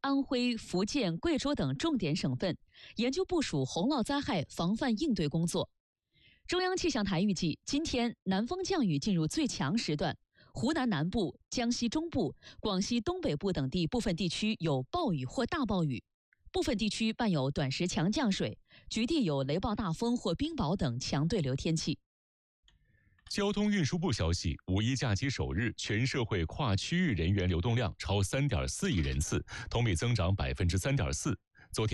安徽、福建、贵州等重点省份，研究部署洪涝灾害防范应对工作。中央气象台预计，今天南风降雨进入最强时段，湖南南部、江西中部、广西东北部等地部分地区有暴雨或大暴雨，部分地区伴有短时强降水，局地有雷暴大风或冰雹等强对流天气。 交通运输部消息，五一假期首日，全社会跨区域人员流动量超3.4亿人次，同比增长3.4%。